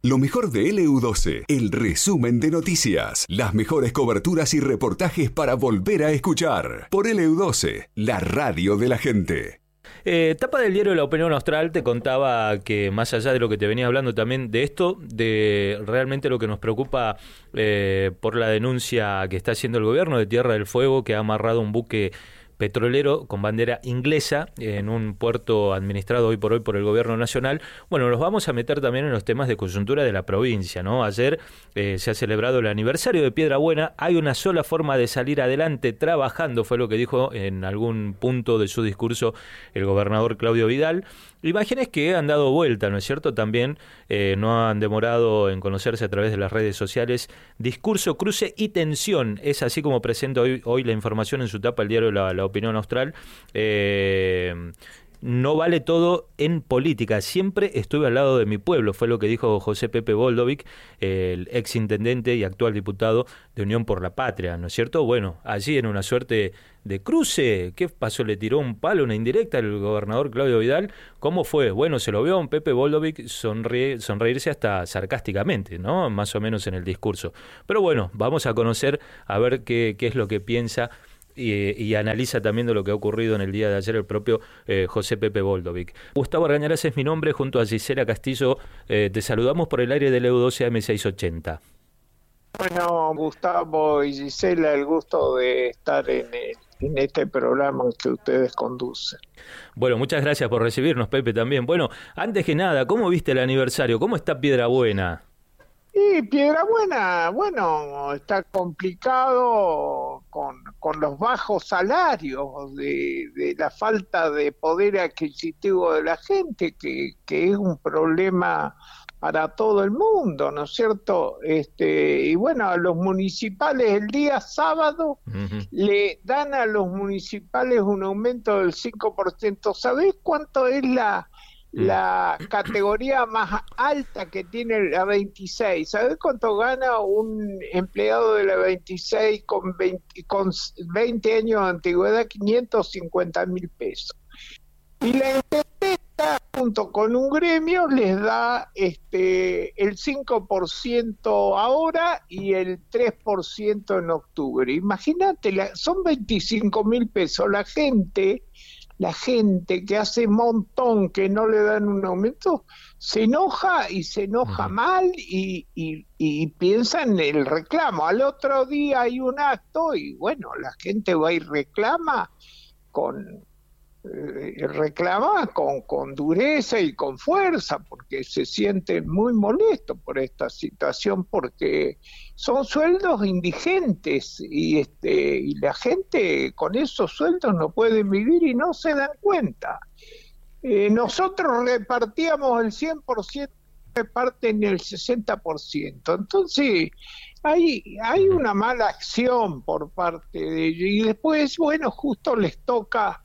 Lo mejor de LU12, el resumen de noticias. Las mejores coberturas y reportajes para volver a escuchar. Por LU12, la radio de la gente. Tapa del diario La Opinión Austral te contaba que más allá de lo que te venía hablando también de esto, de realmente lo que nos preocupa por la denuncia que está haciendo el gobierno de Tierra del Fuego, que ha amarrado un buque petrolero con bandera inglesa en un puerto administrado hoy por el gobierno nacional. Bueno, nos vamos a meter también en los temas de coyuntura de la provincia, ¿no? Ayer se ha celebrado el aniversario de Piedrabuena. Hay una sola forma de salir adelante trabajando, fue lo que dijo en algún punto de su discurso el gobernador Claudio Vidal. Imágenes que han dado vuelta, ¿no es cierto? También no han demorado en conocerse a través de las redes sociales. Discurso, cruce y tensión. Es así como presenta hoy la información en su tapa el diario La Opinión Austral. No vale todo en política. Siempre estuve al lado de mi pueblo, fue lo que dijo José Pepe Boldovic, el ex intendente y actual diputado de Unión por la Patria, ¿no es cierto? Bueno, allí en una suerte de cruce, ¿qué pasó? ¿Le tiró un palo, una indirecta al gobernador Claudio Vidal? ¿Cómo fue? Bueno, se lo vio a un Pepe Boldovic sonreírse hasta sarcásticamente, ¿no? Más o menos en el discurso. Pero bueno, vamos a conocer, a ver qué es lo que piensa y analiza también de lo que ha ocurrido en el día de ayer el propio José Pepe Boldovic. Gustavo Argañarás es mi nombre, junto a Gisela Castillo, te saludamos por el aire del EU12 AM680. Bueno, Gustavo y Gisela, el gusto de estar en este programa que ustedes conducen. Bueno, muchas gracias por recibirnos, Pepe, también. Bueno, antes que nada, ¿cómo viste el aniversario? ¿Cómo está Piedrabuena? Y Piedrabuena, bueno, está complicado con los bajos salarios, de la falta de poder adquisitivo de la gente, que es un problema para todo el mundo, ¿no es cierto? Y bueno, a los municipales el día sábado le dan a los municipales un aumento del 5%. ¿Sabés cuánto es la categoría más alta que tiene la 26? ¿Sabés cuánto gana un empleado de la 26 con 20 años de antigüedad? 550.000 pesos. Y la intendenta, junto con un gremio, les da el 5% ahora y el 3% en octubre. Imagínate, son 25.000 pesos. La gente que hace montón que no le dan un aumento, se enoja y se enoja mal y piensa en el reclamo. Al otro día hay un acto y bueno, la gente va y reclama con dureza y con fuerza, porque se sienten muy molestos por esta situación, porque son sueldos indigentes y la gente con esos sueldos no puede vivir y no se dan cuenta. Nosotros repartíamos el 100%, reparten el 60%, entonces hay una mala acción por parte de ellos, y después, bueno, justo les toca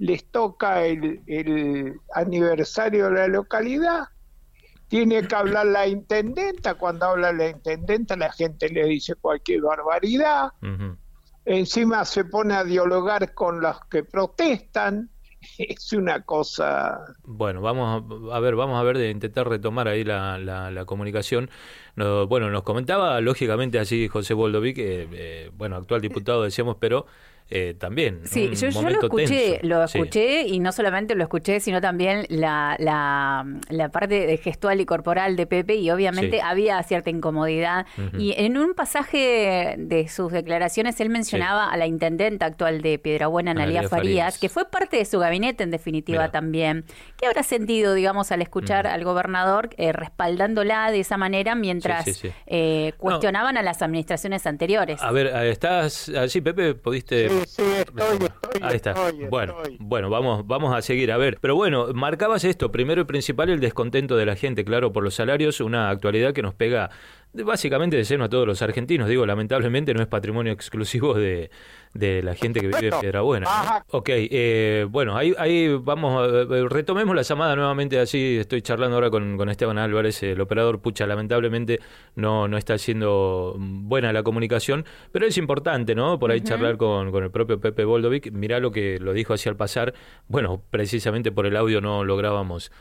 el aniversario de la localidad. Tiene que hablar la intendenta. Cuando habla la intendenta, la gente le dice cualquier barbaridad. Encima se pone a dialogar con los que protestan. Es una cosa. Bueno, vamos a ver de intentar retomar ahí la comunicación. Bueno, nos comentaba lógicamente así José Boldovic, actual diputado, decíamos, pero también sí, yo lo escuché y no solamente lo escuché, sino también la parte de gestual y corporal de Pepe, y obviamente había cierta incomodidad. Y en un pasaje de sus declaraciones él mencionaba a la intendenta actual de Piedrabuena, Analía Farías, que fue parte de su gabinete en definitiva también. ¿Qué habrá sentido, digamos, al escuchar al gobernador respaldándola de esa manera mientras cuestionaban a las administraciones anteriores? A ver, ¿estás allí, Pepe? ¿Pudiste...? Sí, estoy. Ahí está. Bueno, vamos a seguir. A ver, pero bueno, marcabas esto, primero y principal, el descontento de la gente, claro, por los salarios, una actualidad que nos pega básicamente de seno a todos los argentinos. Digo, lamentablemente no es patrimonio exclusivo de la gente que vive en Piedrabuena, ¿no? Ok, bueno, ahí vamos, retomemos la llamada nuevamente, así estoy charlando ahora con Esteban Álvarez, el operador. Pucha, lamentablemente no está siendo buena la comunicación, pero es importante, ¿no? Por ahí charlar con el propio Pepe Boldovic. Mirá lo que lo dijo así al pasar. Bueno, precisamente por el audio no lográbamos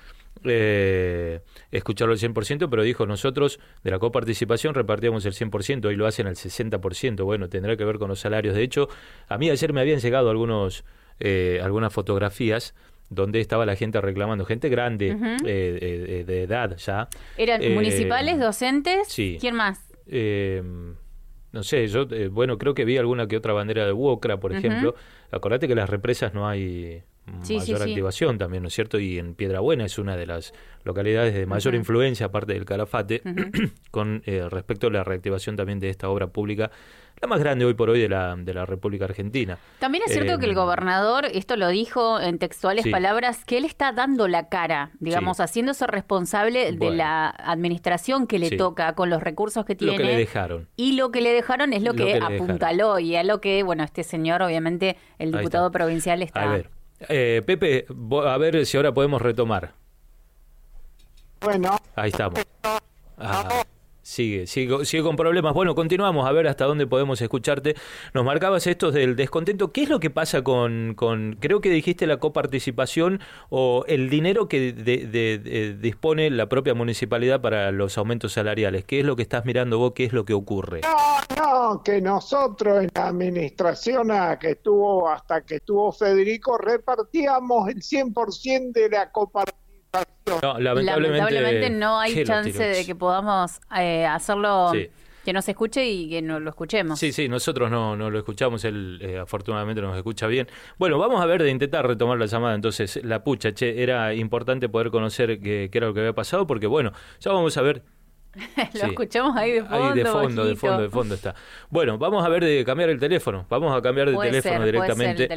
escucharlo al 100%, pero dijo, nosotros de la coparticipación repartíamos el 100%, hoy lo hacen al 60%. Bueno, tendrá que ver con los salarios. De hecho, a mí ayer me habían llegado algunas fotografías donde estaba la gente reclamando, gente grande, de edad ya. ¿Eran municipales, docentes? Sí. ¿Quién más? No sé, yo, creo que vi alguna que otra bandera de Wokra, por ejemplo. Acordate que en las represas no hay mayor activación también, ¿no es cierto? Y en Piedrabuena es una de las localidades de mayor influencia, aparte del Calafate, con respecto a la reactivación también de esta obra pública, la más grande hoy por hoy de la República Argentina. También es cierto que el gobernador, esto lo dijo en textuales palabras, que él está dando la cara, digamos, haciéndose responsable de la administración que le toca con los recursos que tiene. Lo que le dejaron. Y lo que le dejaron es lo que apuntaló y es lo que, este señor, obviamente, el diputado provincial está... A ver, Pepe, a ver si ahora podemos retomar. Bueno. Ahí estamos. Sigue con problemas. Bueno, continuamos a ver hasta dónde podemos escucharte. Nos marcabas estos del descontento. ¿Qué es lo que pasa con creo que dijiste la coparticipación o el dinero que dispone la propia municipalidad para los aumentos salariales? ¿Qué es lo que estás mirando vos? ¿Qué es lo que ocurre? No, que nosotros en la administración hasta que estuvo Federico, repartíamos el 100% de la coparticipación. No, lamentablemente no hay chance de que podamos hacerlo, que nos escuche y que no lo escuchemos. Sí, nosotros no lo escuchamos, él afortunadamente nos escucha bien. Bueno, vamos a ver de intentar retomar la llamada entonces. La pucha, era importante poder conocer qué era lo que había pasado, porque bueno, ya vamos a ver. Lo escuchamos ahí de fondo. Ahí de fondo está. Bueno, vamos a ver de cambiar el teléfono. Vamos a cambiar de teléfono directamente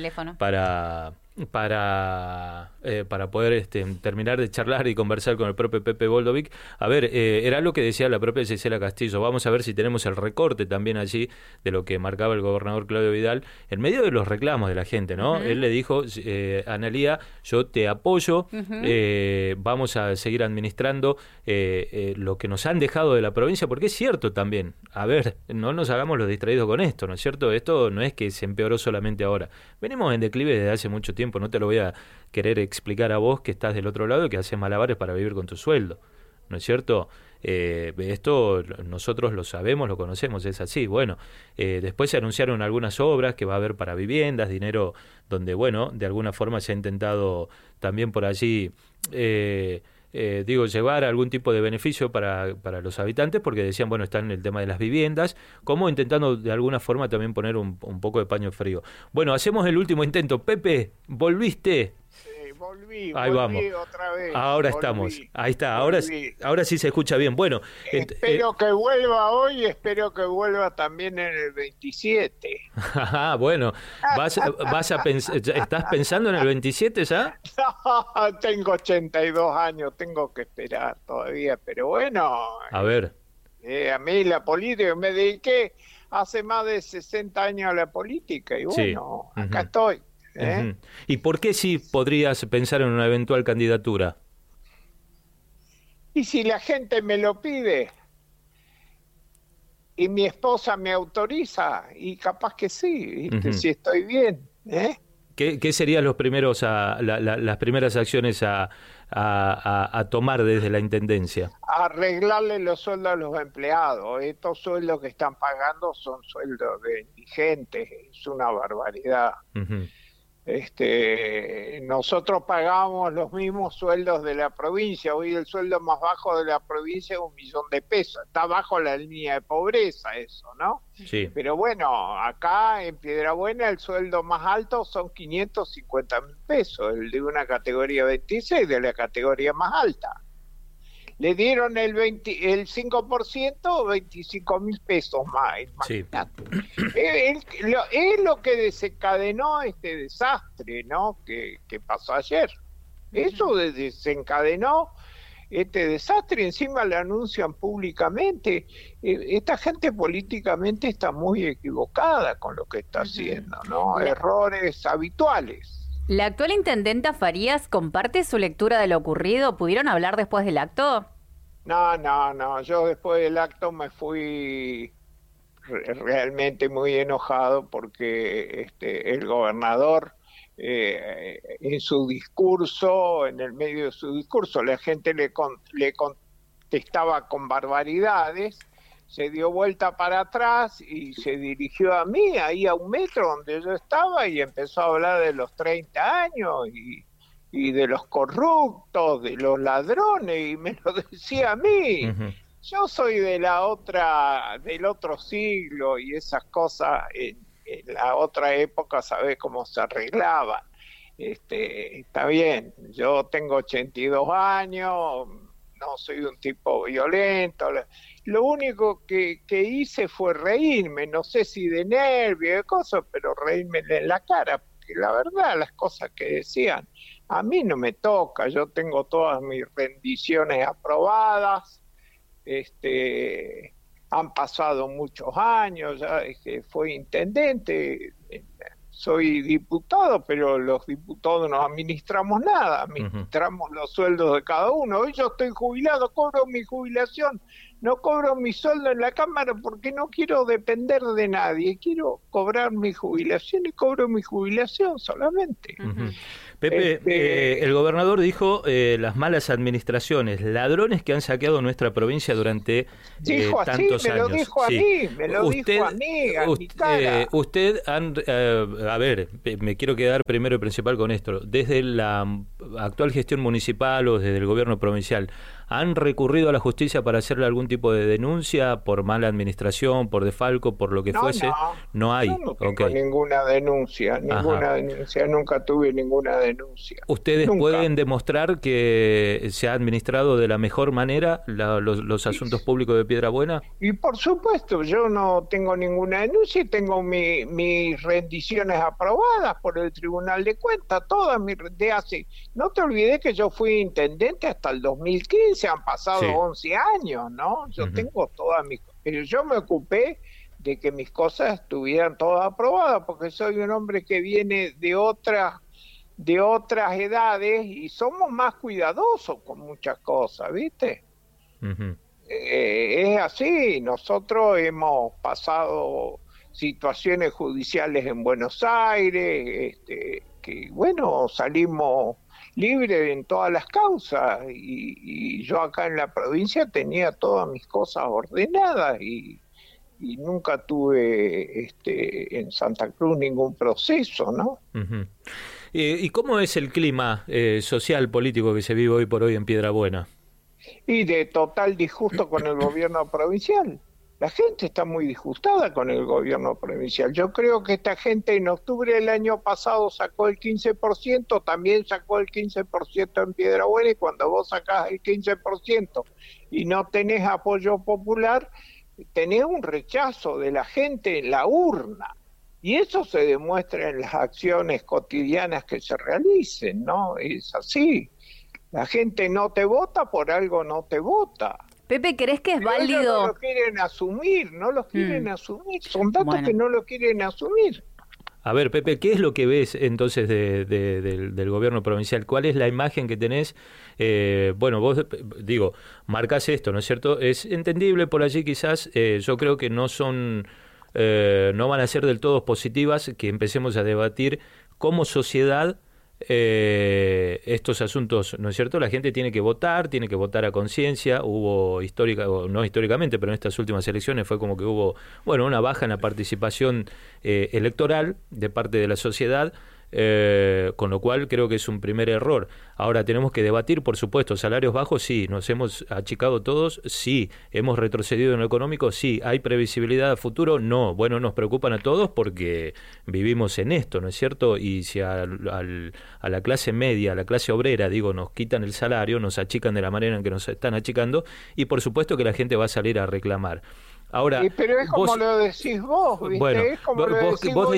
para poder terminar de charlar y conversar con el propio Pepe Boldovic. A ver, era lo que decía la propia Gisela Castillo. Vamos a ver si tenemos el recorte también allí de lo que marcaba el gobernador Claudio Vidal en medio de los reclamos de la gente, ¿no? Él le dijo, Analía, yo te apoyo, vamos a seguir administrando lo que nos han dejado de la provincia, porque es cierto también, a ver, no nos hagamos los distraídos con esto, ¿no es cierto? Esto no es que se empeoró solamente ahora. Venimos en declive desde hace mucho tiempo, no te lo voy a querer explicar a vos que estás del otro lado y que haces malabares para vivir con tu sueldo, ¿no es cierto? Esto nosotros lo sabemos, lo conocemos, es así. Bueno, después se anunciaron algunas obras que va a haber para viviendas, dinero donde, bueno, de alguna forma se ha intentado también por allí... llevar algún tipo de beneficio para los habitantes, porque decían, bueno, está en el tema de las viviendas, como intentando de alguna forma también poner un poco de paño frío. Bueno, hacemos el último intento. Pepe, ¿volviste? Sí, volví vamos. Otra vez. Ahora estamos. Ahí está, ahora sí se escucha bien. Bueno, espero que vuelva hoy, espero que vuelva también en el 27. Bueno, vas a ¿estás pensando en el 27 ya? No, tengo 82 años, tengo que esperar todavía, pero bueno. A ver. A mí la política, me dediqué hace más de 60 años a la política y bueno, acá estoy. ¿Y por qué sí podrías pensar en una eventual candidatura? Y si la gente me lo pide y mi esposa me autoriza, y capaz que sí, si estoy bien. ¿Qué serían las primeras acciones a tomar desde la Intendencia? Arreglarle los sueldos a los empleados. Estos sueldos que están pagando son sueldos de indigentes, es una barbaridad. Nosotros pagamos los mismos sueldos de la provincia. Hoy el sueldo más bajo de la provincia es $1.000.000. Está bajo la línea de pobreza eso, ¿no? Sí. Pero bueno, acá en Piedrabuena el sueldo más alto son $550.000, el de una categoría 26 de la categoría más alta. Le dieron el 5%, $25.000 más. Sí. Es lo que desencadenó este desastre, ¿no? Que pasó ayer. Eso desencadenó este desastre, encima lo anuncian públicamente. Esta gente políticamente está muy equivocada con lo que está haciendo, ¿no? Errores habituales. ¿La actual intendenta Farías comparte su lectura de lo ocurrido? ¿Pudieron hablar después del acto? No. Yo después del acto me fui realmente muy enojado porque el gobernador en su discurso, en el medio de su discurso, la gente le contestaba con barbaridades, se dio vuelta para atrás y se dirigió a mí, ahí a 1 metro donde yo estaba, y empezó a hablar de los 30 años y de los corruptos, de los ladrones, y me lo decía a mí. Uh-huh. Yo soy del otro siglo, y esas cosas en la otra época, ¿sabés cómo se arreglaban? Está bien, yo tengo 82 años, no soy un tipo violento. Lo único que hice fue reírme, no sé si de nervio, de cosas, pero reírme en la cara, porque la verdad, las cosas que decían, a mí no me toca. Yo tengo todas mis rendiciones aprobadas, han pasado muchos años, ya que fui intendente, soy diputado, pero los diputados no administramos nada, administramos los sueldos de cada uno. Hoy yo estoy jubilado, cobro mi jubilación, no cobro mi sueldo en la Cámara porque no quiero depender de nadie, quiero cobrar mi jubilación y cobro mi jubilación solamente. Uh-huh. Pepe, el gobernador dijo las malas administraciones, ladrones que han saqueado nuestra provincia durante tantos años. Me lo dijo a mí, a mi cara. Usted, a ver, me quiero quedar primero y principal con esto. Desde la actual gestión municipal o desde el gobierno provincial, ¿han recurrido a la justicia para hacerle algún tipo de denuncia por mala administración, por desfalco, por lo que fuese? No hay. Yo no tengo ninguna denuncia, nunca tuve ninguna denuncia. ¿Ustedes pueden demostrar que se ha administrado de la mejor manera los asuntos públicos de Piedrabuena? Y por supuesto, yo no tengo ninguna denuncia y tengo mis rendiciones aprobadas por el Tribunal de Cuentas, todas de hace. No te olvides que yo fui intendente hasta el 2015, han pasado 11 años, ¿no? Yo tengo todas mis... Pero yo me ocupé de que mis cosas estuvieran todas aprobadas, porque soy un hombre que viene de otras edades y somos más cuidadosos con muchas cosas, ¿viste? Uh-huh. Es así, nosotros hemos pasado situaciones judiciales en Buenos Aires, que bueno, salimos libres en todas las causas, y yo acá en la provincia tenía todas mis cosas ordenadas y nunca tuve en Santa Cruz ningún proceso, ¿no? Uh-huh. ¿Y cómo es el clima social, político que se vive hoy por hoy en Piedrabuena? Y de total disgusto con el gobierno provincial. La gente está muy disgustada con el gobierno provincial. Yo creo que esta gente en octubre del año pasado sacó el 15%, también sacó el 15% en Piedrabuena, y cuando vos sacás el 15% y no tenés apoyo popular, tenés un rechazo de la gente en la urna. Y eso se demuestra en las acciones cotidianas que se realicen, ¿no? Es así. La gente no te vota, por algo no te vota. Pepe, ¿crees que es pero válido? No lo quieren asumir, son datos que no lo quieren asumir. A ver, Pepe, ¿qué es lo que ves entonces del gobierno provincial? ¿Cuál es la imagen que tenés? Bueno, vos, marcás esto, ¿no es cierto? Es entendible por allí quizás, yo creo que no van a ser del todo positivas que empecemos a debatir como sociedad estos asuntos, ¿no es cierto? La gente tiene que votar a conciencia. Hubo no históricamente, pero en estas últimas elecciones fue como que hubo, una baja en la participación electoral de parte de la sociedad. Con lo cual creo que es un primer error. Ahora tenemos que debatir, por supuesto, salarios bajos, sí, nos hemos achicado todos, sí, hemos retrocedido en lo económico, sí, hay previsibilidad a futuro, no, nos preocupan a todos porque vivimos en esto, ¿no es cierto? Y si a la clase media, a la clase obrera, nos quitan el salario, nos achican de la manera en que nos están achicando, y por supuesto que la gente va a salir a reclamar. Ahora, pero es como lo decís vos, ¿viste? Es como lo decís vos,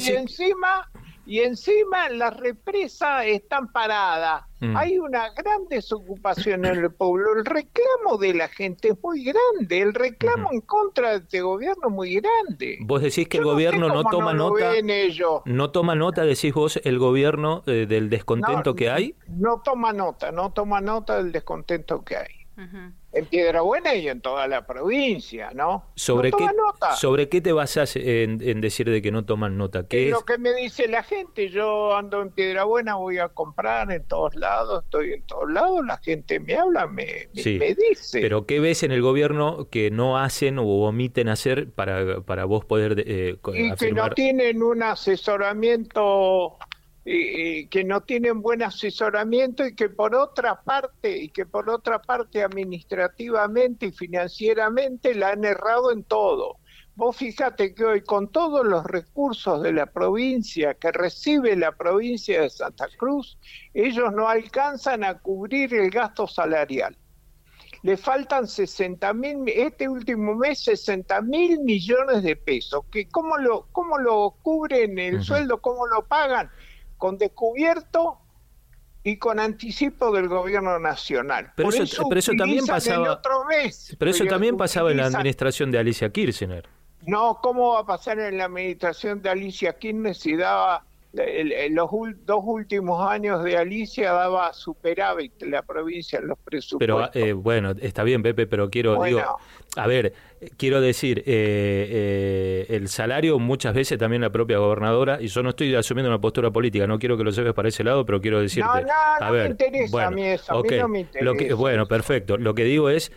y encima las represas están paradas. Hay una gran desocupación en el pueblo. El reclamo de la gente es muy grande. El reclamo en contra de este gobierno es muy grande. Vos decís que el gobierno no toma nota. No toma nota, decís vos, el gobierno del descontento que hay. No toma nota del descontento que hay. En Piedrabuena y en toda la provincia, ¿no? ¿Sobre nota. qué te basás en decir de que no toman nota? ¿Qué es lo que me dice la gente? Yo ando en Piedrabuena, voy a comprar en todos lados, estoy en todos lados, la gente me habla, me dice. Pero ¿qué ves en el gobierno que no hacen o omiten hacer para vos poder y afirmar? Que no tienen un asesoramiento... que no tienen buen asesoramiento y que por otra parte administrativamente y financieramente la han errado en todo. Vos fíjate que hoy con todos los recursos de la provincia que recibe la provincia de Santa Cruz, ellos no alcanzan a cubrir el gasto salarial. Le faltan 60.000, este último mes 60.000 millones de pesos. Que ¿cómo lo cubren el sueldo? ¿Cómo lo pagan? Con descubierto y con anticipo del gobierno nacional. Pero eso también pasaba. Otro mes, pero eso también pasaba en la administración de Alicia Kirchner. No, ¿cómo va a pasar en la administración de Alicia Kirchner si daba los dos últimos años de Alicia daba superávit la provincia en los presupuestos? Pero bueno, está bien, Pepe, pero quiero decir, el salario muchas veces también la propia gobernadora, y yo no estoy asumiendo una postura política, no quiero que lo lleves para ese lado, pero quiero decirte... No me interesa a mí eso, a mí no me interesa. Bueno, perfecto. Lo que digo es,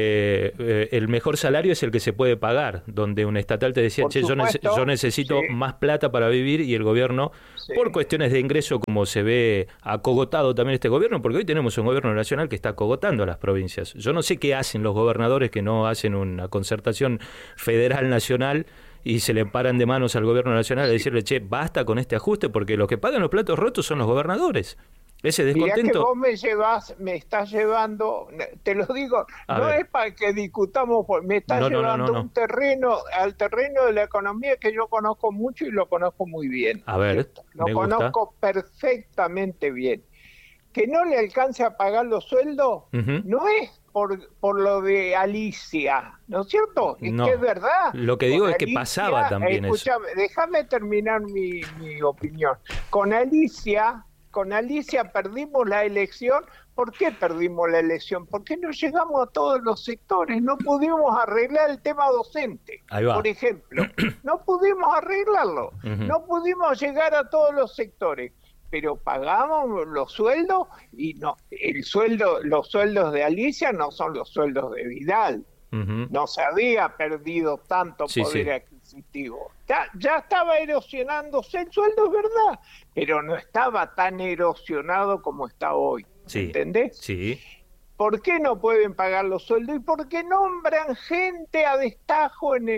el mejor salario es el que se puede pagar, donde un estatal te decía, yo necesito más plata para vivir, y el gobierno, por cuestiones de ingreso, como se ve acogotado también este gobierno, porque hoy tenemos un gobierno nacional que está acogotando a las provincias. Yo no sé qué hacen los gobernadores que no hacen una concertación federal nacional y se le paran de manos al gobierno nacional a decirle, basta con este ajuste, porque los que pagan los platos rotos son los gobernadores. Ese descontento... Mirá que vos me estás llevando, te lo digo, es para que discutamos, me estás llevando al terreno de la economía que yo conozco mucho y lo conozco muy bien. A ver, lo conozco perfectamente bien. Que no le alcance a pagar los sueldos, no es por lo de Alicia, ¿no es cierto? Es que es verdad. Lo que digo es que pasaba también eso. Déjame terminar mi opinión. Con Alicia perdimos la elección. ¿Por qué perdimos la elección? Porque no llegamos a todos los sectores, no pudimos arreglar el tema docente, por ejemplo. No pudimos arreglarlo, no pudimos llegar a todos los sectores. Pero pagamos los sueldos y los sueldos de Alicia no son los sueldos de Vidal. No se había perdido tanto poder adquisitivo. Ya estaba erosionándose el sueldo, es verdad, pero no estaba tan erosionado como está hoy. ¿Entendés? Sí. ¿Por qué no pueden pagar los sueldos? Y por qué nombran gente a destajo en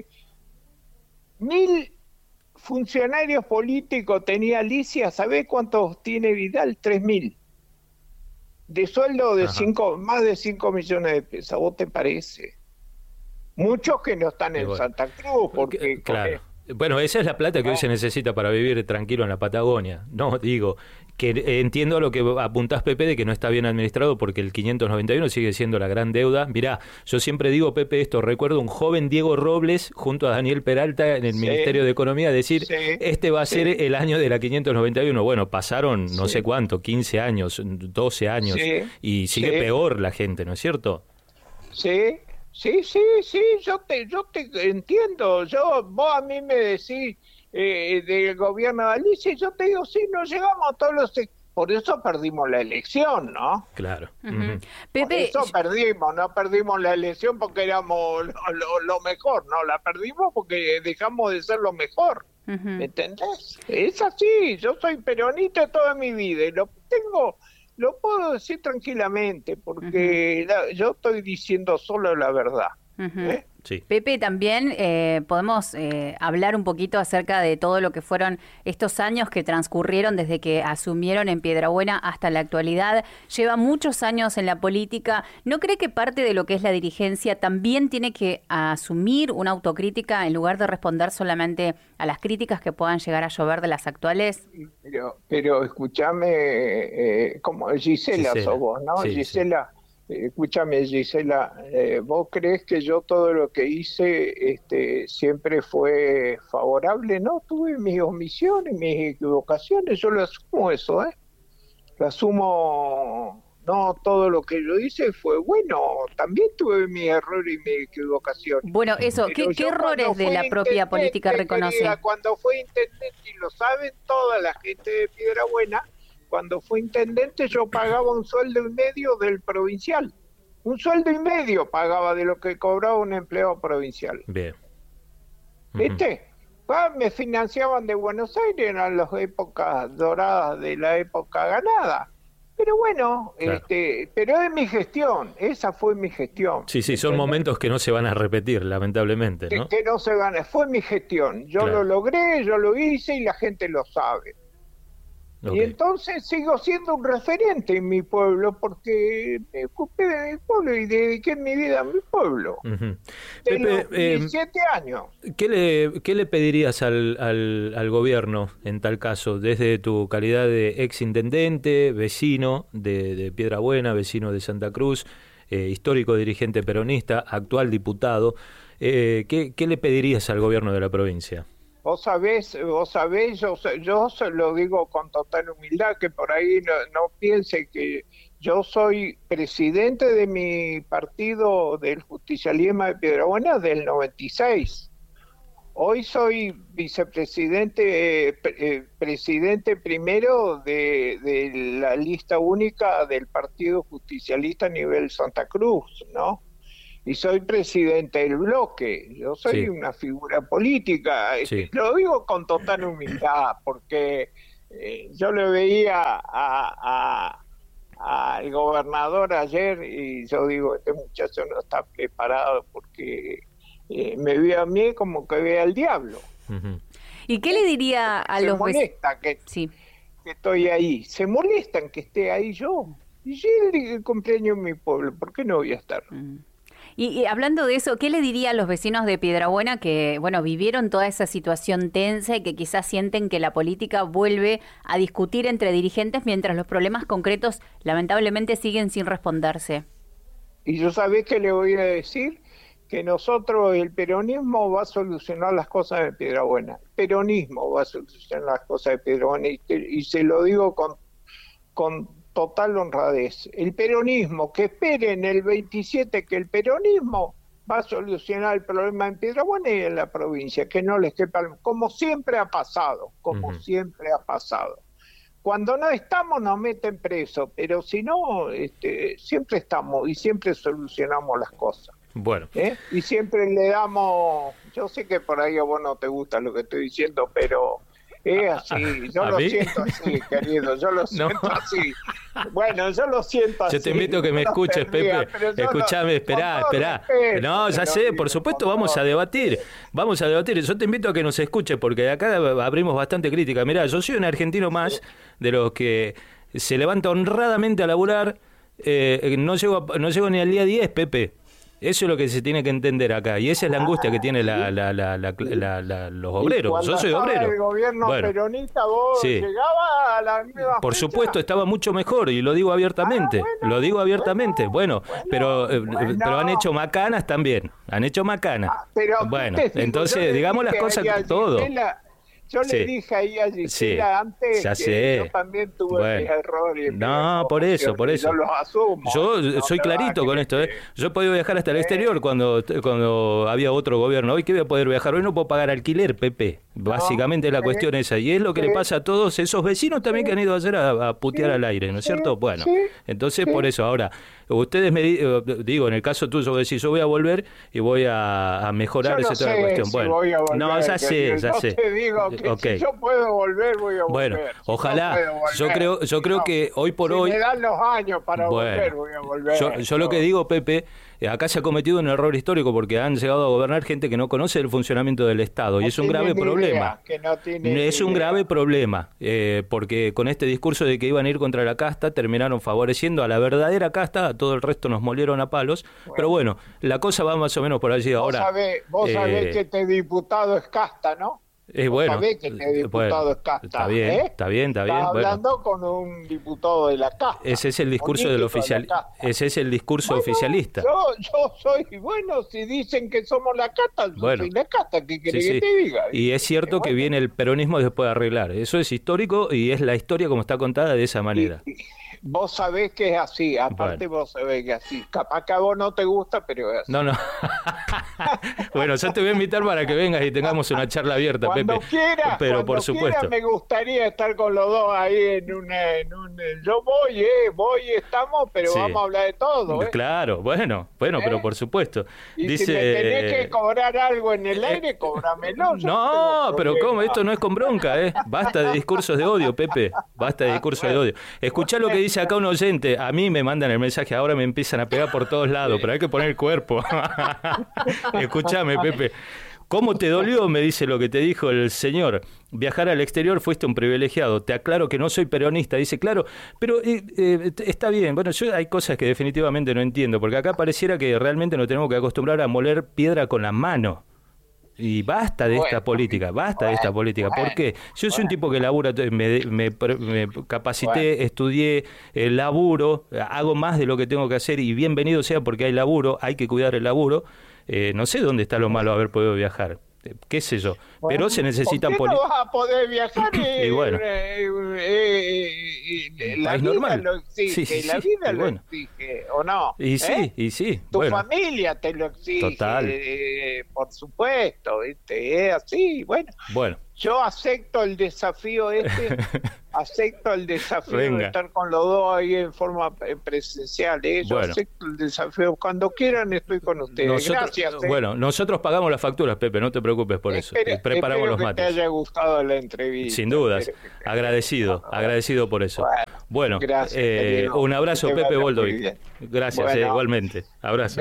1.000 funcionarios políticos tenía Alicia. ¿Sabés cuántos tiene Vidal? 3.000. De sueldo de más de 5 millones de pesos. ¿A vos te parece? Muchos que no están en Santa Cruz, porque... Claro. Bueno, esa es la plata que hoy se necesita para vivir tranquilo en la Patagonia. No, digo, que entiendo a lo que apuntás, Pepe, de que no está bien administrado porque el 591 sigue siendo la gran deuda. Mirá, yo siempre digo, Pepe, recuerdo un joven Diego Robles junto a Daniel Peralta en el Ministerio de Economía decir, este va a ser el año de la 591. Bueno, pasaron no sé cuánto, 15 años, 12 años, y sigue peor la gente, ¿no es cierto? Sí, yo te entiendo. Vos a mí me decís del gobierno de Alicia, y yo te digo, no llegamos a todos los... Por eso perdimos la elección, ¿no? Claro. Pepe, por eso no perdimos la elección porque éramos lo mejor, no, la perdimos porque dejamos de ser lo mejor. ¿Me entendés? Es así, yo soy peronista toda mi vida y lo puedo decir tranquilamente porque yo estoy diciendo solo la verdad. Sí. Pepe, también podemos hablar un poquito acerca de todo lo que fueron estos años que transcurrieron desde que asumieron en Piedrabuena hasta la actualidad. Lleva muchos años en la política. ¿No cree que parte de lo que es la dirigencia también tiene que asumir una autocrítica en lugar de responder solamente a las críticas que puedan llegar a llover de las actuales? Pero escúchame, como Gisela sos vos, ¿no? Sí, Gisela. Escúchame, Gisela, ¿vos crees que yo todo lo que hice siempre fue favorable? No, tuve mis omisiones, mis equivocaciones, yo lo asumo eso, lo asumo No todo lo que yo hice fue bueno, también tuve mi error y mi equivocación. Bueno, eso, ¿qué errores de la propia política reconoce? Cuando fue intendente, y lo saben toda la gente de Piedrabuena, cuando fue intendente yo pagaba un sueldo y medio del provincial. Un sueldo y medio pagaba de lo que cobraba un empleado provincial. Bien. ¿Viste? Me financiaban de Buenos Aires, eran las épocas doradas de la época ganada. Pero bueno, claro. Pero es mi gestión, esa fue mi gestión. Sí, son momentos que no se van a repetir, lamentablemente, ¿no? Que no se van a... Fue mi gestión, yo claro. lo logré, yo lo hice y la gente lo sabe. Okay. Y entonces sigo siendo un referente en mi pueblo porque me ocupé de mi pueblo y dediqué mi vida a mi pueblo. Uh-huh. De Pepe, los 17 años. ¿Qué le pedirías al gobierno en tal caso, desde tu calidad de ex intendente, vecino de Piedrabuena, vecino de Santa Cruz, histórico dirigente peronista, actual diputado? ¿Qué le pedirías al gobierno de la provincia? Vos sabés, yo se lo digo con total humildad, que por ahí no piense que yo soy presidente de mi partido del Justicialismo de Piedrabuena del 96. Hoy soy vicepresidente, presidente primero de la lista única del Partido Justicialista a nivel Santa Cruz, ¿no? Y soy presidente del bloque, yo soy una figura política, lo digo con total humildad, porque yo le veía al gobernador ayer y yo digo, este muchacho no está preparado porque me ve a mí como que ve al diablo. Uh-huh. ¿Y qué le diría a los vecinos? Se molesta que estoy ahí, se molestan que esté ahí yo, y yo el cumpleaños en mi pueblo, ¿por qué no voy a estar? Uh-huh. Y hablando de eso, ¿qué le diría a los vecinos de Piedrabuena que, bueno, vivieron toda esa situación tensa y que quizás sienten que la política vuelve a discutir entre dirigentes mientras los problemas concretos lamentablemente siguen sin responderse? Y yo sabés que le voy a decir que nosotros, el peronismo va a solucionar las cosas de Piedrabuena. El peronismo va a solucionar las cosas de Piedrabuena y se lo digo con total honradez. El peronismo, que espere en el 27 que el peronismo va a solucionar el problema en Piedrabuena y en la provincia, que no les quepa, como siempre ha pasado, siempre ha pasado. Cuando no estamos nos meten preso, pero si no, siempre estamos y siempre solucionamos las cosas. Bueno. Y siempre le damos, yo sé que por ahí a vos no te gusta lo que estoy diciendo, pero es así, yo lo siento así, querido, yo lo siento así. Bueno, yo lo siento así. Yo te invito a que me escuches, Pepe. Escuchame, esperá. No, ya sé, por supuesto, vamos a debatir. Yo te invito a que nos escuches, porque de acá abrimos bastante crítica. Mirá, yo soy un argentino más de los que se levanta honradamente a laburar. No llego ni al día 10, Pepe. Eso es lo que se tiene que entender acá, y esa es la angustia que tienen los obreros. Yo soy obrero. El gobierno peronista, vos llegabas a la misma por supuesto, estaba mucho mejor, y lo digo abiertamente. Bueno, pero han hecho macanas también. Bueno, entonces, digamos las cosas todo. Yo le dije ahí a Gisela antes que yo también tuve mis errores. No, por eso. Yo los asumo. Yo soy clarito con esto. Yo he podido viajar hasta el exterior cuando había otro gobierno. Hoy que voy a poder viajar, hoy no puedo pagar alquiler, Pepe. Básicamente la cuestión es esa. Y es lo que le pasa a todos esos vecinos también que han ido ayer a putear al aire, ¿no es cierto? Bueno, entonces por eso. Ahora, ustedes digo, en el caso tuyo, vos decís, yo voy a volver y voy a mejorar esa toda la cuestión. Bueno, voy a volver, no, ya sé. Te digo que si yo puedo volver, voy a volver. Bueno, ojalá. Yo creo que hoy por hoy. Me dan los años para volver, voy a volver. Yo lo que digo, Pepe, acá se ha cometido un error histórico porque han llegado a gobernar gente que no conoce el funcionamiento del Estado, y es un grave problema. Es un grave problema, porque con este discurso de que iban a ir contra la casta, terminaron favoreciendo a la verdadera casta, a todo el resto nos molieron a palos. Pero bueno, la cosa va más o menos por allí ahora. Vos sabés que este diputado es casta, ¿no? Bueno, sabés que este diputado es casta. Está bien. Estás hablando con un diputado de la casta. Ese es el discurso del oficialista. Ese es el discurso oficialista. Yo soy, si dicen que somos la casta, yo soy la casta, ¿qué querés que te diga? Y es cierto que viene el peronismo después de arreglar. Eso es histórico y es la historia como está contada de esa manera. Vos sabés que es así, aparte vos sabés que es así. Capaz que a vos no te gusta, pero es así. No. Bueno, yo te voy a invitar para que vengas y tengamos una charla abierta, cuando Pepe. Quieras, pero por supuesto. Me gustaría estar con los dos ahí en un yo voy, estamos, pero sí, vamos a hablar de todo. Claro, bueno, pero por supuesto. Y dice, si me tenés que cobrar algo en el aire, cóbramelo. No, pero ¿cómo? Esto no es con bronca, ¿eh? Basta de discursos de odio, Pepe. Basta de discursos de odio. Escuchá lo que dice acá un oyente. A mí me mandan el mensaje, ahora me empiezan a pegar por todos lados, pero hay que poner el cuerpo. Escuchame, Pepe. ¿Cómo te dolió? Me dice lo que te dijo el señor. Viajar al exterior, fuiste un privilegiado. Te aclaro que no soy peronista. Dice, claro, pero está bien. Bueno, yo hay cosas que definitivamente no entiendo, porque acá pareciera que realmente nos tenemos que acostumbrar a moler piedra con la mano. Y basta de esta política, de esta política. ¿Por qué? Yo soy un tipo que labura, me capacité, estudié, laburo, hago más de lo que tengo que hacer y bienvenido sea porque hay laburo, hay que cuidar el laburo. No sé dónde está lo malo de haber podido viajar. Qué sé yo, pero se necesitan ¿por qué no vas a poder viajar? Y bueno, la vida normal lo exige, sí, la vida lo exige, ¿o no? Y sí, tu familia te lo exige, total. Por supuesto, ¿viste? Es así, bueno. Yo acepto el desafío acepto el desafío de estar con los dos ahí en forma presencial. Yo acepto el desafío. Cuando quieran estoy con ustedes. Gracias. Bueno, nosotros pagamos las facturas, Pepe, no te preocupes por eso. Preparamos los mates. Espero que te haya gustado la entrevista. Sin dudas. Agradecido por eso. Bueno, gracias, un abrazo, Pepe Boldovic. Gracias, igualmente. Abrazo.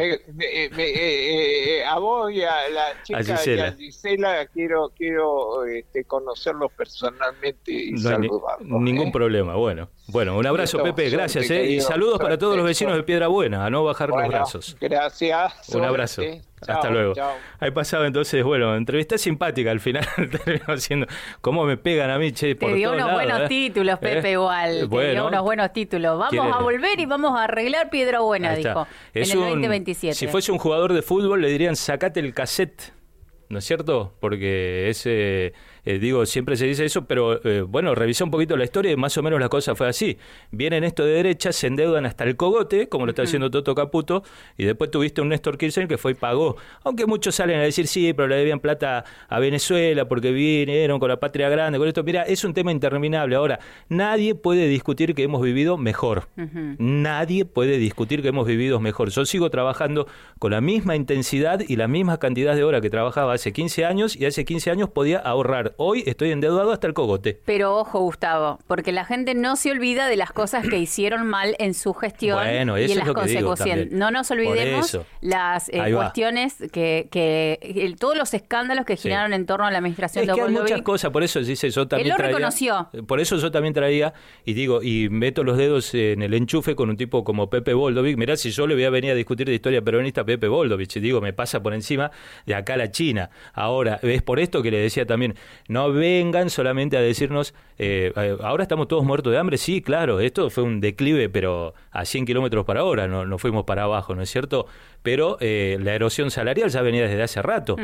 A vos y a la chica y a Gisela quiero conocerlos personalmente y saludarlos. Ningún problema. Bueno, un abrazo, Pepe, gracias, y saludos para todos los vecinos de Piedra Buena, a no bajar los brazos. Gracias. Un abrazo. Hasta luego. Ahí pasaba entonces, entrevista simpática al final, terminó siendo, cómo me pegan a mí, che, por te dio todos unos lados, buenos títulos, Pepe, igual. Te dio unos buenos títulos. Vamos a volver y vamos a arreglar Piedra Buena, dijo, en el 2027. Si fuese un jugador de fútbol, le dirían, sacate el cassette, ¿no es cierto? Porque ese... siempre se dice eso, pero revisé un poquito la historia y más o menos la cosa fue así. Vienen esto de derecha, se endeudan hasta el cogote, como lo está haciendo Toto Caputo, y después tuviste un Néstor Kirchner que fue y pagó. Aunque muchos salen a decir, sí, pero le debían plata a Venezuela porque vinieron con la patria grande, con esto. Mira, es un tema interminable. Ahora, nadie puede discutir que hemos vivido mejor. Nadie puede discutir que hemos vivido mejor. Yo sigo trabajando con la misma intensidad y la misma cantidad de horas que trabajaba hace 15 años, y hace 15 años podía ahorrar. Hoy estoy endeudado hasta el cogote. Pero ojo, Gustavo, porque la gente no se olvida de las cosas que hicieron mal en su gestión y en las consecuencias. No nos olvidemos las cuestiones todos los escándalos que giraron en torno a la administración de Boldovic. Hay muchas cosas, por eso dice yo también Él lo reconoció. Por eso yo también traía y meto los dedos en el enchufe con un tipo como Pepe Boldovic. Mirá, si yo le voy a venir a discutir de historia peronista a Pepe Boldovic, me pasa por encima de acá la China. Ahora, es por esto que le decía también, no vengan solamente a decirnos, ahora estamos todos muertos de hambre. Sí, claro, esto fue un declive, pero a 100 kilómetros por hora, no fuimos para abajo, ¿no es cierto? Pero la erosión salarial ya venía desde hace rato.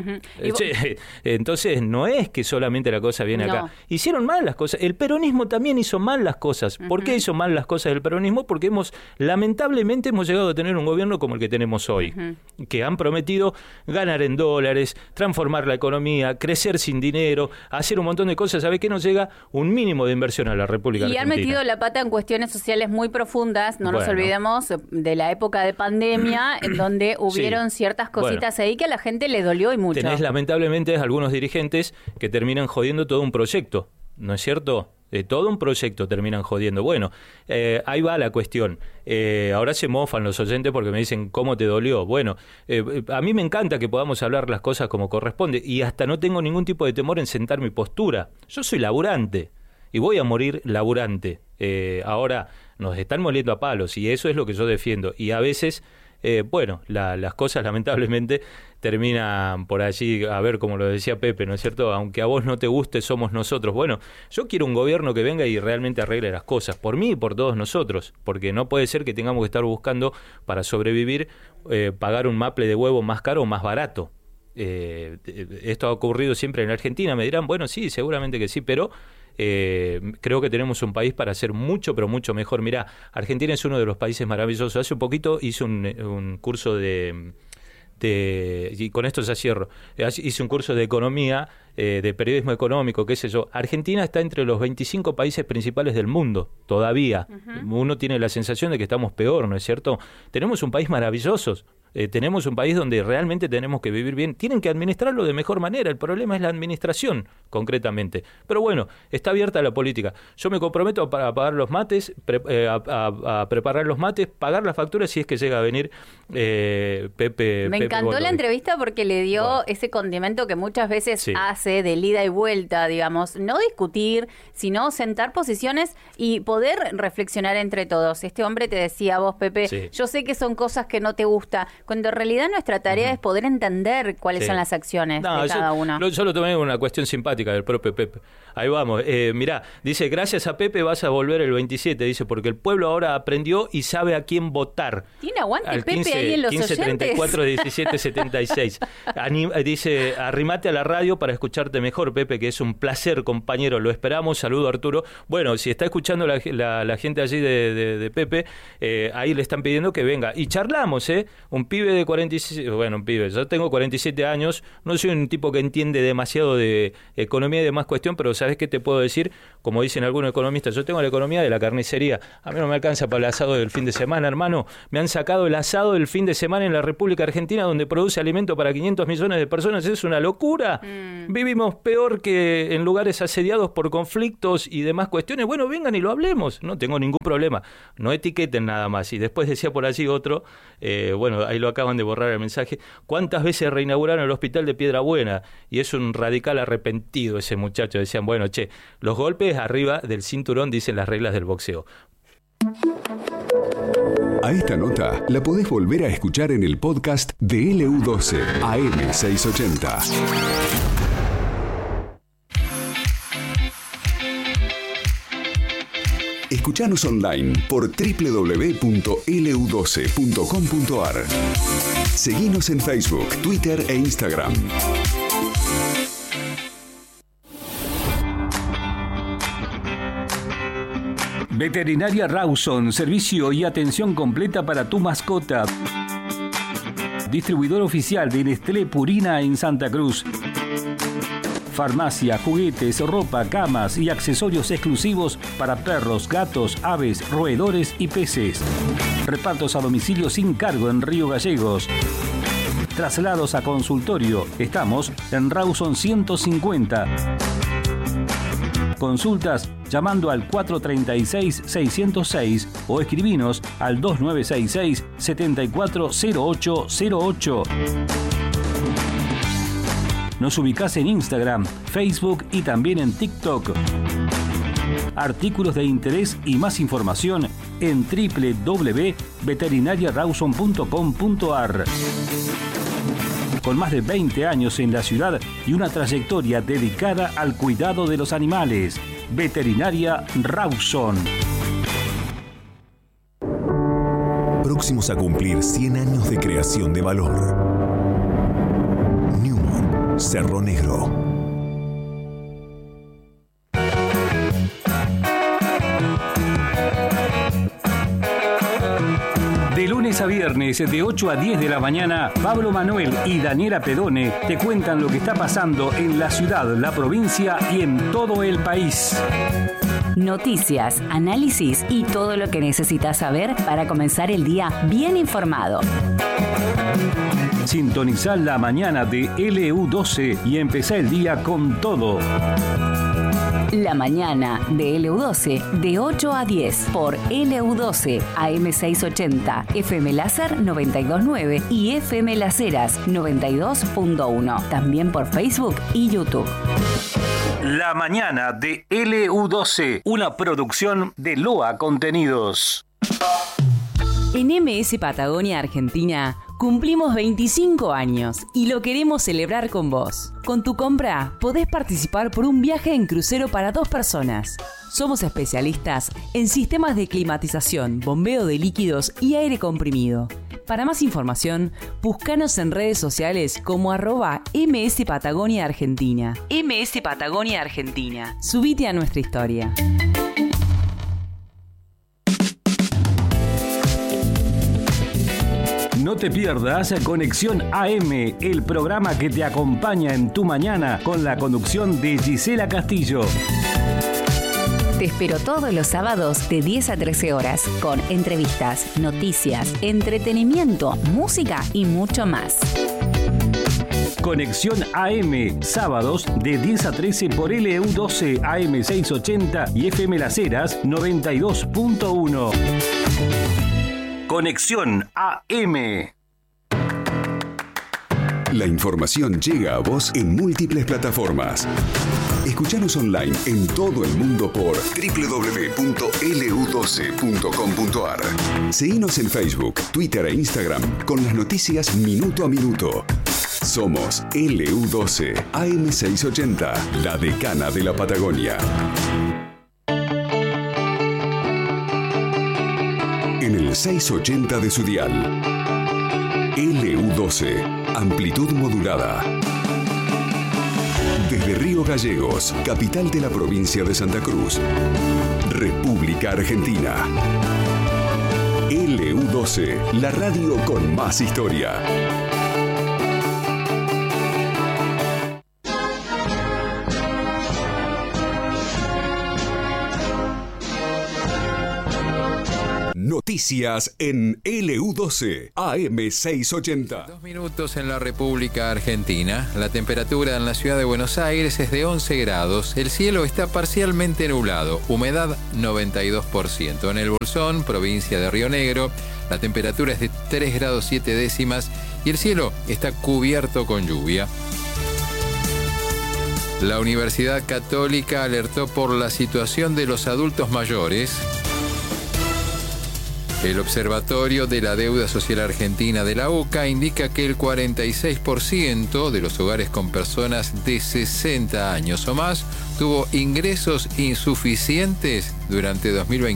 Entonces, no es que solamente la cosa viene acá. Hicieron mal las cosas. El peronismo también hizo mal las cosas. ¿Por qué hizo mal las cosas el peronismo? Porque lamentablemente hemos llegado a tener un gobierno como el que tenemos hoy, que han prometido ganar en dólares, transformar la economía, crecer sin dinero, hacer un montón de cosas. ¿Sabe qué? Nos llega un mínimo de inversión a la República Argentina. Y han metido la pata en cuestiones sociales muy profundas. No nos olvidemos de la época de pandemia, en donde hubieron ciertas cositas ahí que a la gente le dolió y mucho. Tenés lamentablemente algunos dirigentes que terminan jodiendo todo un proyecto, ¿no es cierto? Todo un proyecto terminan jodiendo. Bueno, ahí va la cuestión. Ahora se mofan los oyentes porque me dicen, ¿cómo te dolió? Bueno, a mí me encanta que podamos hablar las cosas como corresponde y hasta no tengo ningún tipo de temor en sentar mi postura. Yo soy laburante y voy a morir laburante. Ahora nos están moliendo a palos y eso es lo que yo defiendo. Y a veces... las cosas lamentablemente terminan por allí, a ver, como lo decía Pepe, ¿no es cierto? Aunque a vos no te guste, somos nosotros. Bueno, yo quiero un gobierno que venga y realmente arregle las cosas, por mí y por todos nosotros, porque no puede ser que tengamos que estar buscando para sobrevivir, pagar un maple de huevo más caro o más barato. Esto ha ocurrido siempre en Argentina, me dirán, bueno, sí, seguramente que sí, pero creo que tenemos un país para hacer mucho, pero mucho mejor. Mirá, Argentina es uno de los países maravillosos. Hace un poquito hice un curso y con esto ya cierro, hice un curso de economía, de periodismo económico, qué sé yo. Argentina está entre los 25 países principales del mundo, todavía. Uno tiene la sensación de que estamos peor, ¿no es cierto? Tenemos un país maravilloso. Tenemos un país donde realmente tenemos que vivir bien. Tienen que administrarlo de mejor manera. El problema es la administración, concretamente. Pero bueno, está abierta la política. Yo me comprometo a pagar los mates, a preparar los mates, pagar las facturas si es que llega a venir Pepe. Me encantó la entrevista porque le dio ese condimento que muchas veces hace de ida y vuelta, digamos. No discutir, sino sentar posiciones y poder reflexionar entre todos. Este hombre te decía, vos, Pepe, yo sé que son cosas que no te gustan, cuando en realidad nuestra tarea es poder entender cuáles son las acciones de cada uno. Yo lo tomé una cuestión simpática del propio Pepe. Ahí vamos. Mirá, dice, gracias a Pepe vas a volver el 27, dice, porque el pueblo ahora aprendió y sabe a quién votar. ¿Tiene aguante al Pepe 15, ahí en los 15, oyentes? 34, 17, 76. Dice, arrimate a la radio para escucharte mejor, Pepe, que es un placer, compañero. Lo esperamos. Saludo, Arturo. Bueno, si está escuchando la gente allí de Pepe, ahí le están pidiendo que venga. Y charlamos, un pibe de 47, bueno, un pibe, yo tengo 47 años, no soy un tipo que entiende demasiado de economía y demás cuestión, pero ¿sabes qué te puedo decir? Como dicen algunos economistas, yo tengo la economía de la carnicería, a mí no me alcanza para el asado del fin de semana, hermano. Me han sacado el asado del fin de semana en la República Argentina, donde produce alimento para 500 millones de personas, es una locura. Vivimos peor que en lugares asediados por conflictos y demás cuestiones. Bueno, vengan y lo hablemos, no tengo ningún problema, no etiqueten nada más. Y después decía por allí otro, bueno, ahí lo acaban de borrar el mensaje, ¿cuántas veces reinauguraron el hospital de Piedrabuena? Y es un radical arrepentido ese muchacho. Decían, bueno, los golpes arriba del cinturón dicen las reglas del boxeo. A esta nota la podés volver a escuchar en el podcast de LU12 AM680. Escuchanos online por www.lu12.com.ar. Seguinos en Facebook, Twitter e Instagram. Veterinaria Rawson, servicio y atención completa para tu mascota. Distribuidor oficial de Nestlé Purina en Santa Cruz. Farmacia, juguetes, ropa, camas y accesorios exclusivos para perros, gatos, aves, roedores y peces. Repartos a domicilio sin cargo en Río Gallegos. Traslados a consultorio. Estamos en Rawson 150. Consultas llamando al 436-606 o escribinos al 2966-740808. Nos ubicás en Instagram, Facebook y también en TikTok. Artículos de interés y más información en www.veterinariarawson.com.ar. Con más de 20 años en la ciudad y una trayectoria dedicada al cuidado de los animales. Veterinaria Rawson. Próximos a cumplir 100 años de creación de valor. Newmont, Cerro Negro. De lunes a viernes, de 8 a 10 de la mañana, Pablo Manuel y Daniela Pedone te cuentan lo que está pasando en la ciudad, la provincia y en todo el país. Noticias, análisis y todo lo que necesitas saber para comenzar el día bien informado. Sintonizá la mañana de LU12 y empezá el día con todo. La mañana de LU12 de 8 a 10 por LU12 AM680, FM Láser 92.9 y FM Las Heras 92.1. También por Facebook y YouTube. La mañana de LU12, una producción de Loa Contenidos. En MS Patagonia Argentina cumplimos 25 años y lo queremos celebrar con vos. Con tu compra podés participar por un viaje en crucero para 2 personas. Somos especialistas en sistemas de climatización, bombeo de líquidos y aire comprimido. Para más información, búscanos en redes sociales como @MS Patagonia Argentina. MS Patagonia Argentina. Subite a nuestra historia. No te pierdas Conexión AM, el programa que te acompaña en tu mañana con la conducción de Gisela Castillo. Te espero todos los sábados de 10 a 13 horas con entrevistas, noticias, entretenimiento, música y mucho más. Conexión AM, sábados de 10 a 13 por LU12 AM 680 y FM Las Heras 92.1. Conexión AM. La información llega a vos en múltiples plataformas. Escuchanos online en todo el mundo por www.lu12.com.ar. Seguinos en Facebook, Twitter e Instagram con las noticias minuto a minuto. Somos LU12 AM680, la decana de la Patagonia. En el 680 de su dial. LU12, amplitud modulada. Desde Río Gallegos, capital de la provincia de Santa Cruz. República Argentina. LU12, la radio con más historia. Noticias en LU12 AM680. 2 minutos en la República Argentina. La temperatura en la ciudad de Buenos Aires es de 11 grados. El cielo está parcialmente nublado. Humedad 92%. En el Bolsón, provincia de Río Negro, la temperatura es de 3 grados 7 décimas y el cielo está cubierto con lluvia. La Universidad Católica alertó por la situación de los adultos mayores. El Observatorio de la Deuda Social Argentina de la UCA indica que el 46% de los hogares con personas de 60 años o más tuvo ingresos insuficientes durante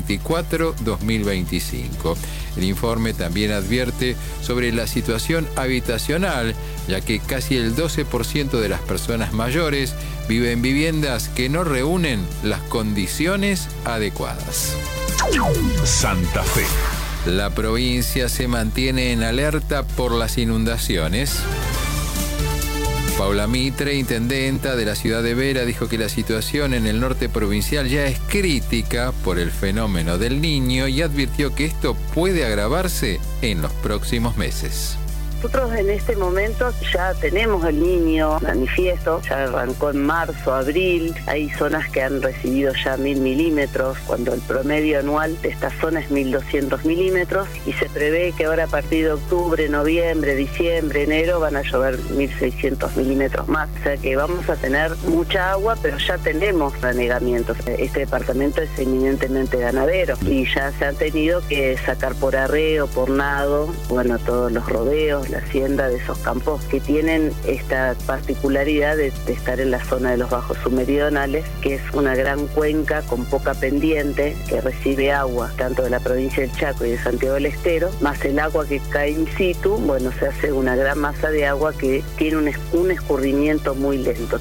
2024-2025. El informe también advierte sobre la situación habitacional, ya que casi el 12% de las personas mayores vive en viviendas que no reúnen las condiciones adecuadas. Santa Fe. La provincia se mantiene en alerta por las inundaciones. Paula Mitre, intendenta de la ciudad de Vera, dijo que la situación en el norte provincial ya es crítica por el fenómeno del Niño y advirtió que esto puede agravarse en los próximos meses. Nosotros en este momento ya tenemos el Niño manifiesto, ya arrancó en marzo, abril, hay zonas que han recibido ya 1000 milímetros, cuando el promedio anual de esta zona es 1200 milímetros, y se prevé que ahora a partir de octubre, noviembre, diciembre, enero van a llover 1600 milímetros más, o sea que vamos a tener mucha agua, pero ya tenemos anegamientos. Este departamento es eminentemente ganadero y ya se han tenido que sacar por arreo, por nado, bueno, todos los rodeos, la hacienda de esos campos que tienen esta particularidad de estar en la zona de los bajos submeridionales, que es una gran cuenca con poca pendiente que recibe agua tanto de la provincia del Chaco y de Santiago del Estero, más el agua que cae in situ, bueno, se hace una gran masa de agua que tiene un escurrimiento muy lento.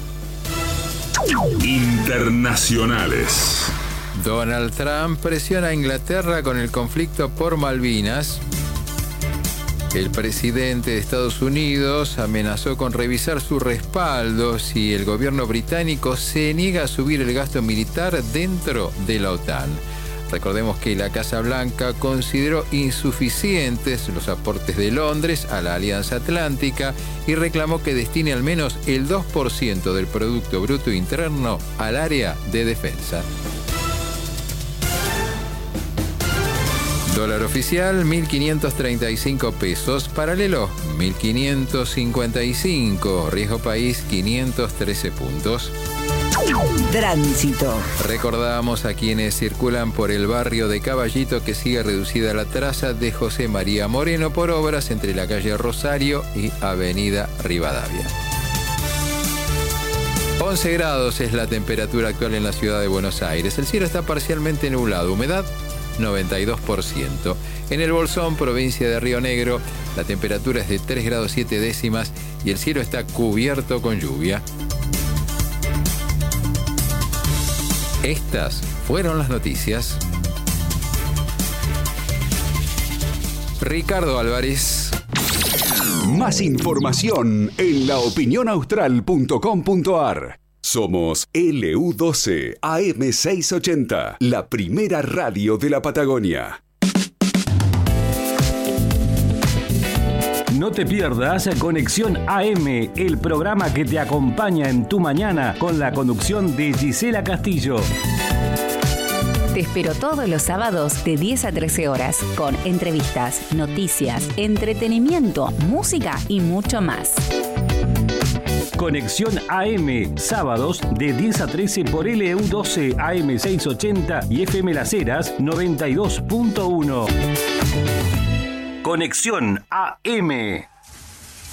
Internacionales. Donald Trump presiona a Inglaterra con el conflicto por Malvinas. El presidente de Estados Unidos amenazó con revisar su respaldo si el gobierno británico se niega a subir el gasto militar dentro de la OTAN. Recordemos que la Casa Blanca consideró insuficientes los aportes de Londres a la Alianza Atlántica y reclamó que destine al menos el 2% del Producto Bruto Interno al área de defensa. Dólar oficial, 1.535 pesos. Paralelo, 1.555. Riesgo país, 513 puntos. Tránsito. Recordamos a quienes circulan por el barrio de Caballito que sigue reducida la traza de José María Moreno por obras entre la calle Rosario y Avenida Rivadavia. 11 grados es la temperatura actual en la ciudad de Buenos Aires. El cielo está parcialmente nublado. Humedad 92%. En el Bolsón, provincia de Río Negro, la temperatura es de 3 grados 7 décimas y el cielo está cubierto con lluvia. Estas fueron las noticias. Ricardo Álvarez. Más información en laopinionaustral.com.ar. Somos LU12 AM680, la primera radio de la Patagonia. No te pierdas Conexión AM, el programa que te acompaña en tu mañana con la conducción de Gisela Castillo. Te espero todos los sábados de 10 a 13 horas con entrevistas, noticias, entretenimiento, música y mucho más. Conexión AM, sábados de 10 a 13 por LU12 AM680 y FM Las Heras 92.1. Conexión AM.